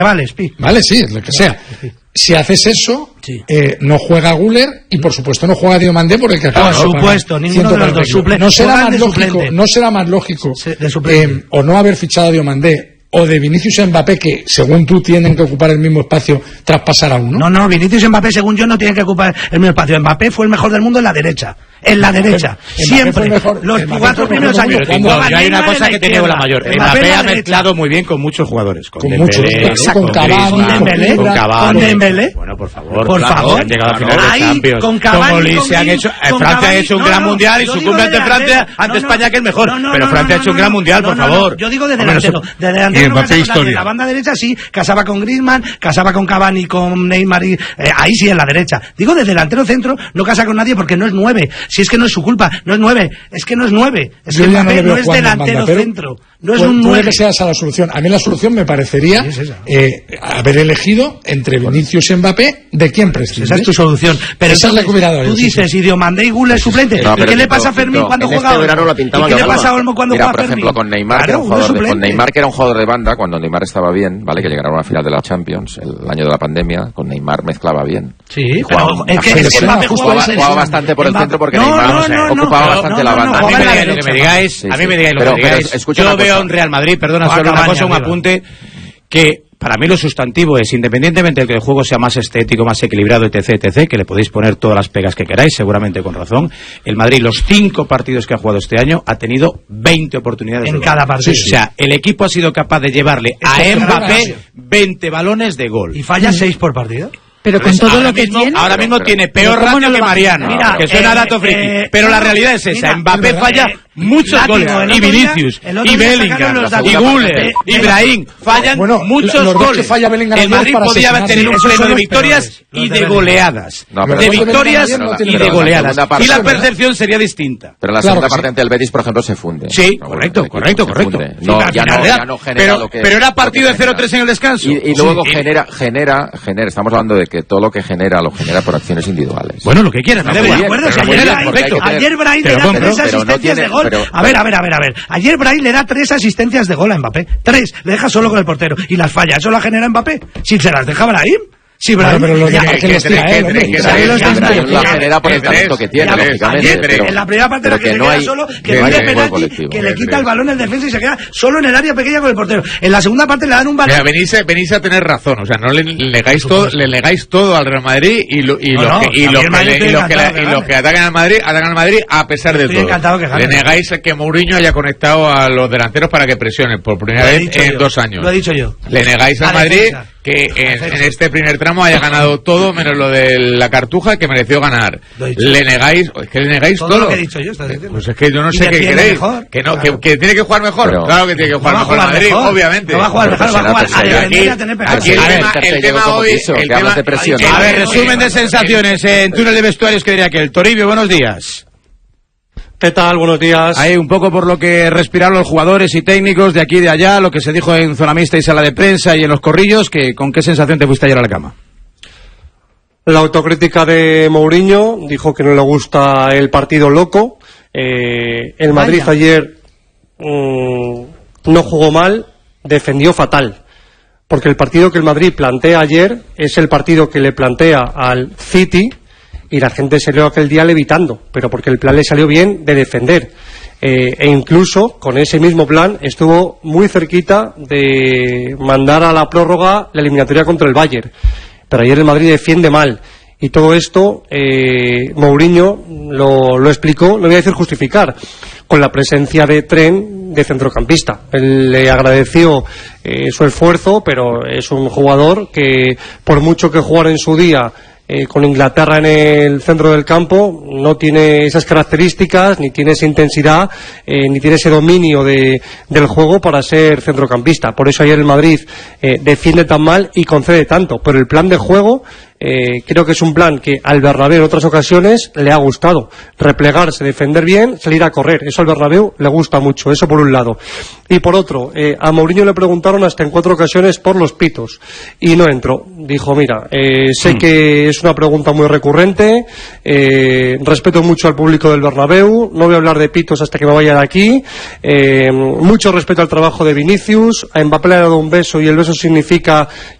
Vale, Spi. Vale, sí, lo que sea. Si haces eso, sí. No juega Güler y por supuesto no juega Diomandé por el que acaba. Por supuesto, ninguno de los dos suplentes. No será más lógico o no haber fichado a Diomandé o de Vinicius y Mbappé, que según tú tienen que ocupar el mismo espacio, traspasar a uno. No, Vinicius y Mbappé, según yo, no tienen que ocupar el mismo espacio. Mbappé fue el mejor del mundo en la derecha. Siempre. Los 4 primeros años. Yo hay una cosa que te niego la mayor. Mbappé ha mezclado muy bien con muchos jugadores. Con Dembélé, con Cavani, con Dembélé. Bueno, por favor. Han llegado a finales de Champions. Con Cavani, Francia ha hecho un gran mundial y sucumbe ante Francia, ante España, que es mejor. Pero Francia ha hecho un gran mundial, por favor. Yo digo de delantero. De delantero de la banda derecha sí, casaba con Griezmann, casaba con Cavani, con Neymar, ahí sí en la derecha. Digo de delantero centro, no casa con nadie porque no es 9. Si es que no es su culpa, no es 9, es que no es 9. Es que Mbappé no es delantero centro, no es un 9. Puede que sea esa la solución. A mí la solución me parecería haber elegido entre Vinicius y Mbappé de quién prescindir. Esa es tu solución. Pero esa es la que hubiera dado. Tú dices, y Diomandé y Güler suplente. ¿Y qué le pasa a Fermín cuando juega Olmo? ¿Y qué le pasa a Olmo cuando juega Fermín? Por ejemplo, con Neymar, que era un jugador de banda, cuando Neymar estaba bien, ¿vale? Que llegaron a la final de la Champions, el año de la pandemia, con Neymar mezclaba bien. Sí, pero es que Mbappé jugaba bastante por el centro porque Neymar ocupaba bastante la banda. A mí me digáis lo que me digáis. Yo veo a un Real Madrid, perdona, solo una cosa, un apunte, que para mí lo sustantivo es, independientemente de que el juego sea más estético, más equilibrado, etc., que le podéis poner todas las pegas que queráis, seguramente con razón, el Madrid, los 5 partidos que ha jugado este año, ha tenido 20 oportunidades en cada partido. O sea, el equipo ha sido capaz de llevarle a Mbappé 20 balones de gol. ¿Y falla 6 por partido? Pero con todo lo que tiene... Ahora mismo tiene peor ratio que Mariano, que suena dato friki. Pero la realidad es esa, Mbappé falla muchos goles, y Vinicius, y Bellingham, y Güler, y Brahim, fallan muchos goles. El Madrid podía tener un pleno de victorias y de goleadas. De victorias y de goleadas. Y la percepción sería distinta. Pero la segunda parte ante el Betis, por ejemplo, se funde. Sí, correcto. Ya no genera lo que... Pero era partido de 0-3 en el descanso. Y luego genera, estamos hablando de que todo lo que genera, lo genera por acciones individuales. Bueno, lo que quieras. Ayer Brahim le da 3 asistencias de gol. A ver. Ayer Brahim le da 3 asistencias de gol a Mbappé. 3. Le deja solo con el portero. Y las falla. ¿Eso la genera Mbappé? Si se las deja Brahim. Sí, Brahim. Pero lo la genera por el talento que tiene, lógicamente. En la primera parte que se queda solo, que pide penalti, que le quita el balón el defensa y se queda solo en el área pequeña con el portero. En la segunda parte le dan un balón. Venís a tener razón, o sea, no le negáis todo al Real Madrid y los que atacan al Madrid a pesar de todo. Le negáis que Mourinho haya conectado a los delanteros para que presionen por primera vez en 2 años. Lo he dicho yo. Le negáis al Madrid que en este primer tramo haya ganado todo menos lo de la Cartuja, que mereció ganar. Le negáis todo lo que he dicho yo. Pues es que yo no sé qué queréis. Que tiene que jugar mejor. Claro que tiene que jugar mejor Madrid, obviamente. No va a jugar mejor, va a jugar aquí el tema hoy, a ver, resumen de sensaciones en túnel de vestuarios, que diría que el Toribio, buenos días. ¿Qué tal? Buenos días. Hay un poco por lo que respiraron los jugadores y técnicos de aquí y de allá, lo que se dijo en zona mixta y sala de prensa y en los corrillos, que ¿con qué sensación te fuiste ayer a la cama? La autocrítica de Mourinho, dijo que no le gusta el partido loco. El Madrid ayer no jugó mal, defendió fatal. Porque el partido que el Madrid plantea ayer es el partido que le plantea al City, y la gente salió aquel día levitando, pero porque el plan le salió bien de defender. E incluso con ese mismo plan estuvo muy cerquita de mandar a la prórroga la eliminatoria contra el Bayern. Pero ayer el Madrid defiende mal. Y todo esto Mourinho lo explicó, lo voy a decir justificar, con la presencia de Trent de centrocampista. Él le agradeció su esfuerzo, pero es un jugador que, por mucho que jugara en su día con Inglaterra en el centro del campo, no tiene esas características, ni tiene esa intensidad, ni tiene ese dominio del juego para ser centrocampista. Por eso ayer el Madrid defiende tan mal y concede tanto. Pero el plan de juego creo que es un plan que al Bernabéu en otras ocasiones le ha gustado. Replegarse, defender bien, salir a correr. Eso al Bernabéu le gusta mucho, eso por un lado. Y por otro, a Mourinho le preguntaron hasta en 4 ocasiones por los pitos. Y no entró. Dijo, mira, sé que es una pregunta muy recurrente, respeto mucho al público del Bernabéu, no voy a hablar de pitos hasta que me vaya de aquí. Mucho respeto al trabajo de Vinicius. A Mbappé le ha dado un beso y el beso significa